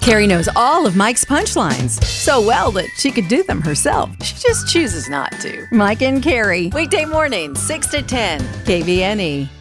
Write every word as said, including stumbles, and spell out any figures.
Carrie knows all of Mike's punchlines so well that she could do them herself. She just chooses not to. Mike and Carrie, Weekday mornings, six to ten. K V N E.